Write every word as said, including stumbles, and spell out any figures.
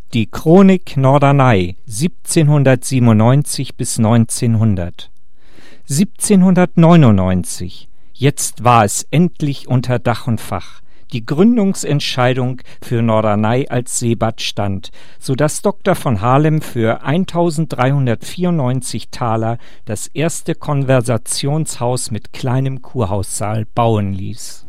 Die Chronik Norderney siebzehnhundertsiebenundneunzig bis neunzehnhundert. siebzehnhundertneunundneunzig. Jetzt war es endlich unter Dach und Fach. Die Gründungsentscheidung für Norderney als Seebad stand, so dass Doktor von Harlem für eintausenddreihundertvierundneunzig Taler das erste Konversationshaus mit kleinem Kurhaussaal bauen ließ.